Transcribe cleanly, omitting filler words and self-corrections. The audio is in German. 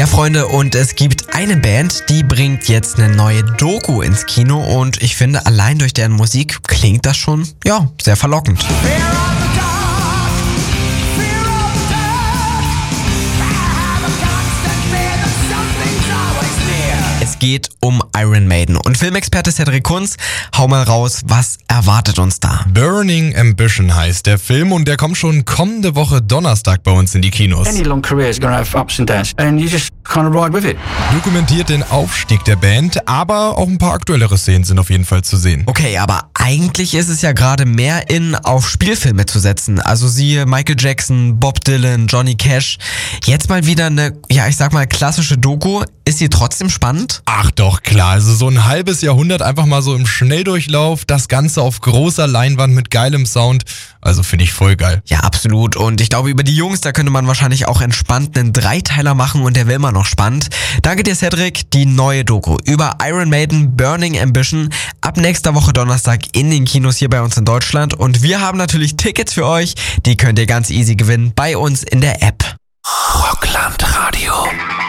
Ja, Freunde, und es gibt eine Band, die bringt jetzt eine neue Doku ins Kino und ich finde, allein durch deren Musik klingt das schon, ja, sehr verlockend. Es geht um Iron Maiden und Filmexperte Cedric Kunz, hau mal raus, was erwartet uns da? Burning Ambition heißt der Film und der kommt schon kommende Woche Donnerstag bei uns in die Kinos. Any long career is going to have ups and downs and you just kind of ride with it. Dokumentiert den Aufstieg der Band, aber auch ein paar aktuellere Szenen sind auf jeden Fall zu sehen. Okay, aber eigentlich ist es ja gerade mehr auf Spielfilme zu setzen. Also siehe Michael Jackson, Bob Dylan, Johnny Cash. Jetzt mal wieder eine, ja, ich sag mal klassische Doku. Ist sie trotzdem spannend? Ach doch, klar. Also so ein halbes Jahrhundert einfach mal so im Schnelldurchlauf. Das Ganze auf großer Leinwand mit geilem Sound. Also finde ich voll geil. Ja, absolut. Und ich glaube, über die Jungs, da könnte man wahrscheinlich auch entspannt einen Dreiteiler machen und der wäre immer noch spannend. Danke dir, Cedric. Die neue Doku über Iron Maiden, Burning Ambition, ab nächster Woche Donnerstag in den Kinos hier bei uns in Deutschland. Und wir haben natürlich Tickets für euch. Die könnt ihr ganz easy gewinnen bei uns in der App. Rockland Radio.